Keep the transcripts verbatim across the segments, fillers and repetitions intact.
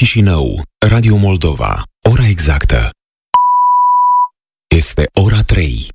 Chișinău, Radio Moldova. Ora exactă este ora trei.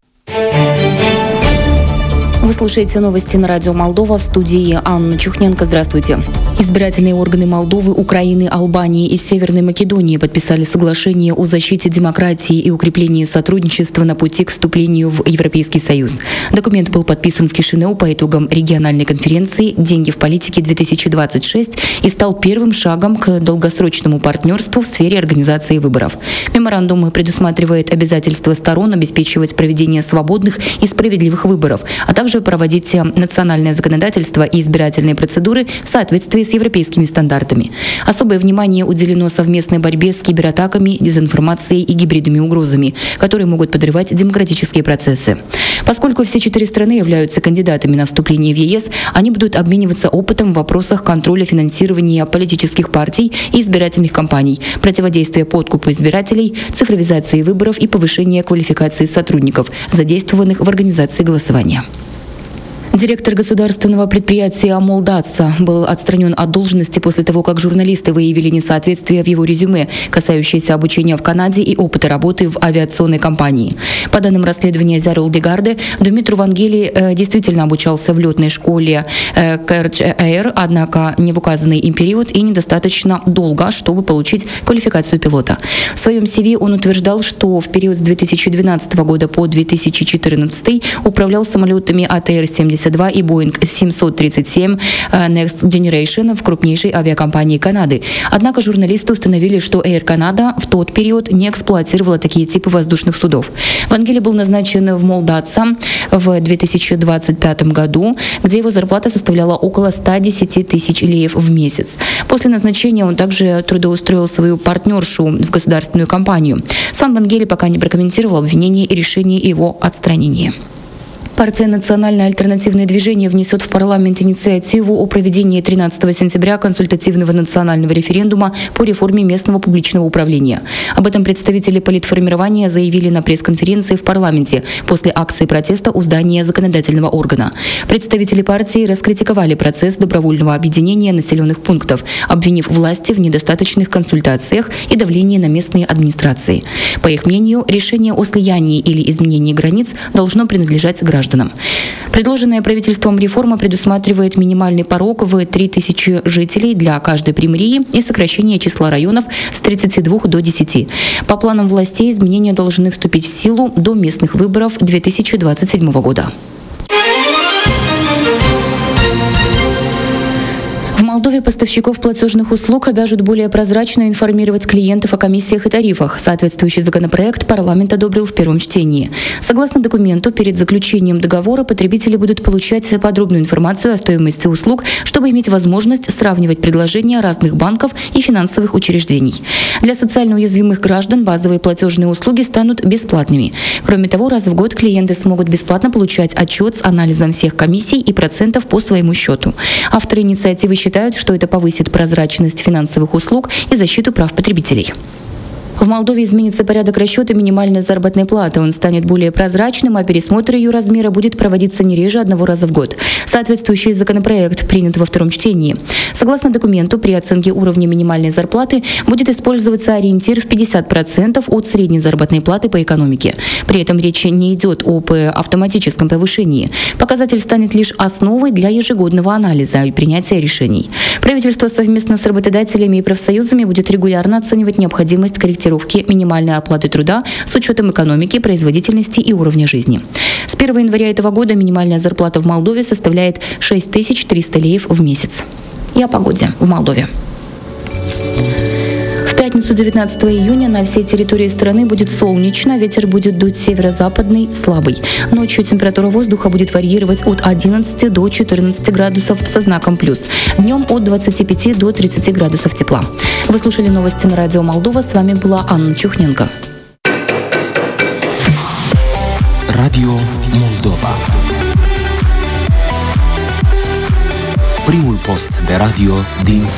Вы слушаете новости на радио Молдова, в студии Анна Чухненко. Здравствуйте. Избирательные органы Молдовы, Украины, Албании и Северной Македонии подписали соглашение о защите демократии и укреплении сотрудничества на пути к вступлению в Европейский Союз. Документ был подписан в Кишинеу по итогам региональной конференции «Деньги в политике-две тысячи двадцать шесть» и стал первым шагом к долгосрочному партнерству в сфере организации выборов. Меморандум предусматривает обязательства сторон обеспечивать проведение свободных и справедливых выборов, а также проводить национальное законодательство и избирательные процедуры в соответствии с европейскими стандартами. Особое внимание уделено совместной борьбе с кибератаками, дезинформацией и гибридными угрозами, которые могут подрывать демократические процессы. Поскольку все четыре страны являются кандидатами на вступление в ЕС, они будут обмениваться опытом в вопросах контроля финансирования политических партий и избирательных кампаний, противодействия подкупу избирателей, цифровизации выборов и повышения квалификации сотрудников, задействованных в организации голосования. Директор государственного предприятия «Молдатса» был отстранен от должности после того, как журналисты выявили несоответствие в его резюме, касающееся обучения в Канаде и опыта работы в авиационной компании. По данным расследования Зярул Дегарде, Думитру Вангели э, действительно обучался в летной школе э, Керч Эйр, однако не в указанный им период и недостаточно долго, чтобы получить квалификацию пилота. В своем си ви он утверждал, что в период с две тысячи двенадцатого года по две тысячи четырнадцатый управлял самолетами эй ти эр семьдесят два и Боинг семьсот тридцать семь Next Generation в крупнейшей авиакомпании Канады. Однако журналисты установили, что Air Canada в тот период не эксплуатировала такие типы воздушных судов. Вангели был назначен в Молдатса в две тысячи двадцать пятом году, где его зарплата составляла около ста десяти тысяч леев в месяц. После назначения он также трудоустроил свою партнершу в государственную компанию. Сам Вангели пока не прокомментировал обвинение и решение его отстранения. Партия «Национальное альтернативное движение» внесет в парламент инициативу о проведении тринадцатого сентября консультативного национального референдума по реформе местного публичного управления. Об этом представители политформирования заявили на пресс-конференции в парламенте после акции протеста у здания законодательного органа. Представители партии раскритиковали процесс добровольного объединения населенных пунктов, обвинив власти в недостаточных консультациях и давлении на местные администрации. По их мнению, решение о слиянии или изменении границ должно принадлежать гражданам. Предложенная правительством реформа предусматривает минимальный порог в три тысячи жителей для каждой примирии и сокращение числа районов с тридцати двух до десяти. По планам властей изменения должны вступить в силу до местных выборов две тысячи двадцать седьмого года. В Молдове поставщиков платежных услуг обяжут более прозрачно информировать клиентов о комиссиях и тарифах. Соответствующий законопроект парламент одобрил в первом чтении. Согласно документу, перед заключением договора потребители будут получать подробную информацию о стоимости услуг, чтобы иметь возможность сравнивать предложения разных банков и финансовых учреждений. Для социально уязвимых граждан базовые платежные услуги станут бесплатными. Кроме того, раз в год клиенты смогут бесплатно получать отчет с анализом всех комиссий и процентов по своему счету. Авторы инициативы считают, что это повысит прозрачность финансовых услуг и защиту прав потребителей. В Молдове изменится порядок расчета минимальной заработной платы. Он станет более прозрачным, а пересмотр ее размера будет проводиться не реже одного раза в год. Соответствующий законопроект принят во втором чтении. Согласно документу, при оценке уровня минимальной зарплаты будет использоваться ориентир в пятьдесят процентов от средней заработной платы по экономике. При этом речь не идет об автоматическом повышении. Показатель станет лишь основой для ежегодного анализа и принятия решений. Правительство совместно с работодателями и профсоюзами будет регулярно оценивать необходимость корректировки минимальной оплаты труда с учетом экономики, производительности и уровня жизни. С первого января этого года минимальная зарплата в Молдове составляет шесть тысяч триста леев в месяц. И о погоде в Молдове. В пятницу девятнадцатого июня на всей территории страны будет солнечно, ветер будет дуть северо-западный, слабый. Ночью температура воздуха будет варьировать от одиннадцати до четырнадцати градусов со знаком плюс. Днем от двадцати пяти до тридцати градусов тепла. Вы слушали новости на радио Молдова. С вами была Анна Чухненко. Radio Moldova. Primul post de radio din